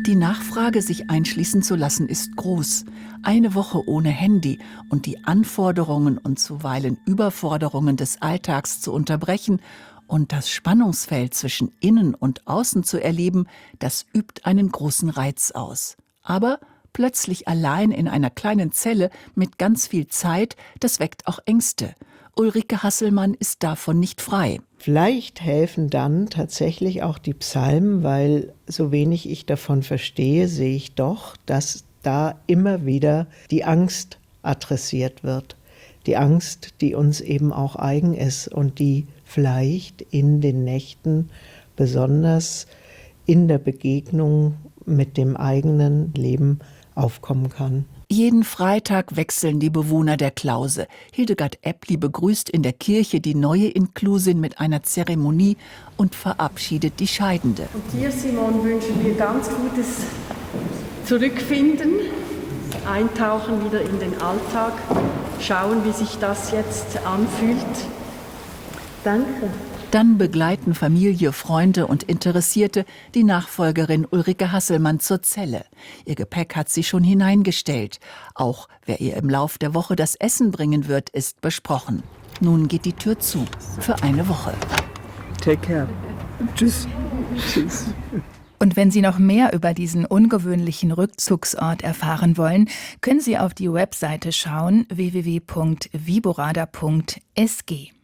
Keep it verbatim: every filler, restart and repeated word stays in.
Die Nachfrage, sich einschließen zu lassen, ist groß. Eine Woche ohne Handy und die Anforderungen und zuweilen Überforderungen des Alltags zu unterbrechen und das Spannungsfeld zwischen Innen und Außen zu erleben, das übt einen großen Reiz aus. Aber plötzlich allein in einer kleinen Zelle mit ganz viel Zeit, das weckt auch Ängste. Ulrike Hasselmann ist davon nicht frei. Vielleicht helfen dann tatsächlich auch die Psalmen, weil so wenig ich davon verstehe, sehe ich doch, dass da immer wieder die Angst adressiert wird. Die Angst, die uns eben auch eigen ist und die vielleicht in den Nächten besonders in der Begegnung mit dem eigenen Leben aufkommen kann. Jeden Freitag wechseln die Bewohner der Klause. Hildegard Eppli begrüßt in der Kirche die neue Inklusin mit einer Zeremonie und verabschiedet die Scheidende. Und dir, Simon, wünschen wir ganz gutes Zurückfinden, Eintauchen wieder in den Alltag, schauen, wie sich das jetzt anfühlt. Danke. Dann begleiten Familie, Freunde und Interessierte die Nachfolgerin Ulrike Hasselmann zur Zelle. Ihr Gepäck hat sie schon hineingestellt. Auch wer ihr im Lauf der Woche das Essen bringen wird, ist besprochen. Nun geht die Tür zu. Für eine Woche. Take care. Tschüss. Tschüss. Und wenn Sie noch mehr über diesen ungewöhnlichen Rückzugsort erfahren wollen, können Sie auf die Webseite schauen w w w punkt viborada punkt s g.